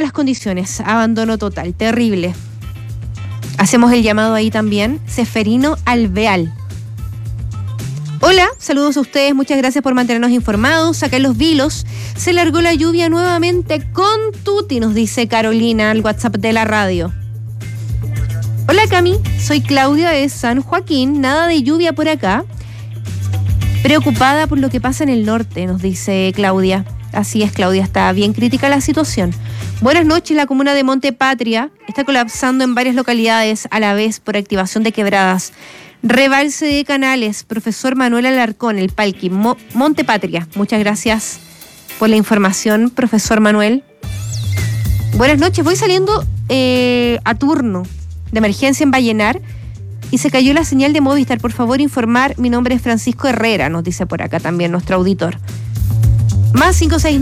las condiciones, abandono total, terrible. Hacemos el llamado ahí también, Ceferino Alvear. Hola, saludos a ustedes, muchas gracias por mantenernos informados. Acá en Los Vilos se largó la lluvia nuevamente con tuti, nos dice Carolina al WhatsApp de la radio. Hola Cami, soy Claudia de San Joaquín, nada de lluvia por acá. Preocupada por lo que pasa en el norte, nos dice Claudia. Así es, Claudia, está bien crítica la situación. Buenas noches, la comuna de Monte Patria está colapsando en varias localidades a la vez por activación de quebradas. Rebalse de canales, profesor Manuel Alarcón, el Palqui, Monte Patria. Muchas gracias por la información, profesor Manuel. Buenas noches, voy saliendo a turno de emergencia en Vallenar y se cayó la señal de Movistar. Por favor, informar. Mi nombre es Francisco Herrera, nos dice por acá también nuestro auditor. Más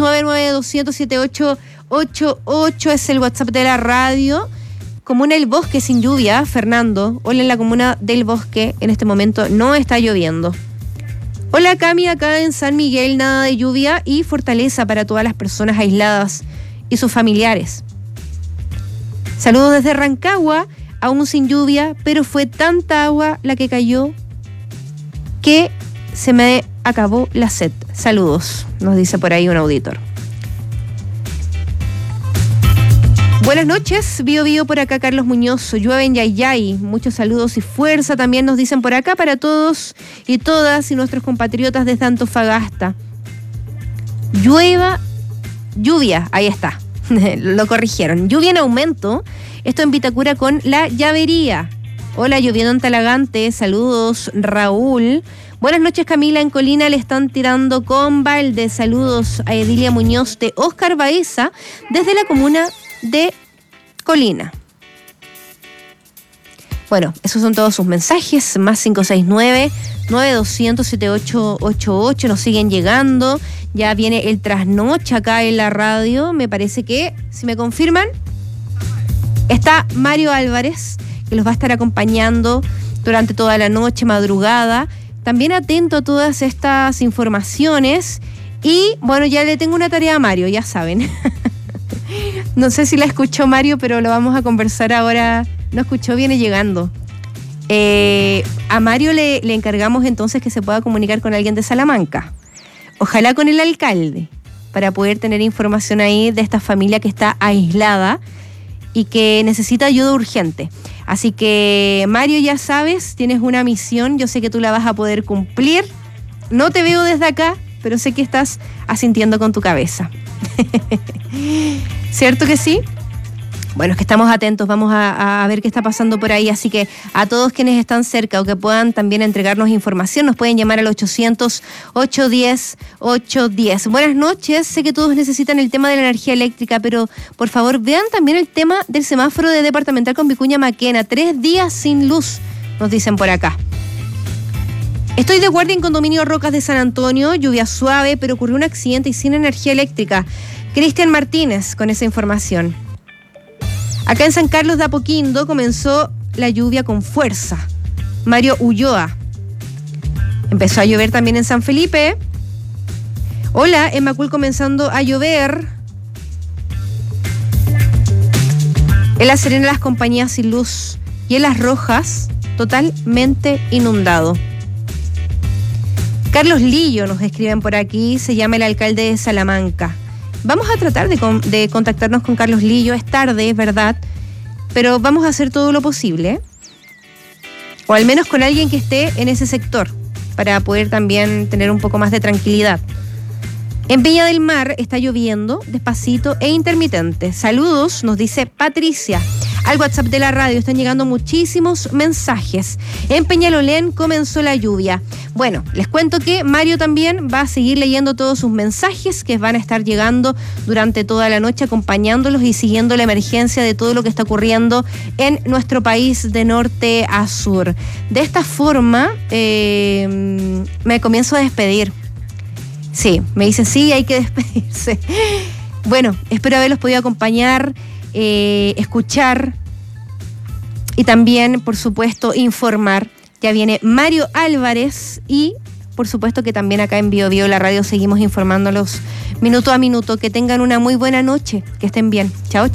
569-9200-7888 es el WhatsApp de la radio. Comuna El Bosque sin lluvia, Fernando. Hola, en la comuna del Bosque en este momento no está lloviendo. Hola Cami, acá en San Miguel nada de lluvia y fortaleza para todas las personas aisladas y sus familiares. Saludos desde Rancagua, aún sin lluvia, pero fue tanta agua la que cayó que se me acabó la sed. Saludos, nos dice por ahí un auditor. Buenas noches, Bio por acá, Carlos Muñoz, llueve en Yayay, muchos saludos y fuerza también nos dicen por acá para todos y todas y nuestros compatriotas desde Antofagasta. Lluvia, ahí está, lo corrigieron, lluvia en aumento, esto en Vitacura con La Llavería. Hola, lloviendo en Talagante, saludos Raúl. Buenas noches Camila, en Colina le están tirando con balde, saludos a Edilia Muñoz de Óscar Baeza desde la comuna de Colina. Bueno, esos son todos sus mensajes, más 569-9200-7888, nos siguen llegando, ya viene el trasnoche acá en la radio, me parece que, si me confirman, está Mario Álvarez, que los va a estar acompañando durante toda la noche, madrugada, también atento a todas estas informaciones y, bueno, ya le tengo una tarea a Mario, ya saben. No sé si la escuchó Mario, pero lo vamos a conversar ahora. No escuchó, viene llegando. A Mario le encargamos entonces que se pueda comunicar con alguien de Salamanca. Ojalá con el alcalde, para poder tener información ahí de esta familia que está aislada y que necesita ayuda urgente. Así que, Mario, ya sabes, tienes una misión. Yo sé que tú la vas a poder cumplir. No te veo desde acá, pero sé que estás asintiendo con tu cabeza. ¿Cierto que sí? Bueno, es que estamos atentos, vamos a ver qué está pasando por ahí, así que a todos quienes están cerca o que puedan también entregarnos información, nos pueden llamar al 800-810-810. Buenas noches, sé que todos necesitan el tema de la energía eléctrica, pero por favor vean también el tema del semáforo de Departamental con Vicuña Maquena, 3 días sin luz, nos dicen por acá. Estoy de guardia en condominio Rocas de San Antonio, lluvia suave, pero ocurrió un accidente y sin energía eléctrica. Cristian Martínez con esa información. Acá en San Carlos de Apoquindo comenzó la lluvia con fuerza. Mario Ulloa. Empezó a llover también en San Felipe. Hola, en Macul comenzando a llover. En La Serena las compañías sin luz y en Las Rojas totalmente inundado. Carlos Lillo nos escriben por aquí, se llama el alcalde de Salamanca. Vamos a tratar de contactarnos con Carlos Lillo, es tarde, es verdad, pero vamos a hacer todo lo posible, o al menos con alguien que esté en ese sector, para poder también tener un poco más de tranquilidad. En Viña del Mar está lloviendo despacito e intermitente. Saludos, nos dice Patricia. Al WhatsApp de la radio están llegando muchísimos mensajes. En Peñalolén comenzó la lluvia. Bueno, les cuento que Mario también va a seguir leyendo todos sus mensajes que van a estar llegando durante toda la noche, acompañándolos y siguiendo la emergencia de todo lo que está ocurriendo en nuestro país de norte a sur. De esta forma, me comienzo a despedir. Sí, me dicen, sí, hay que despedirse. Bueno, espero haberlos podido acompañar, escuchar y también, por supuesto, informar. Ya viene Mario Álvarez y, por supuesto, que también acá en Bio Bio, la radio, seguimos informándolos minuto a minuto. Que tengan una muy buena noche, que estén bien. Chao.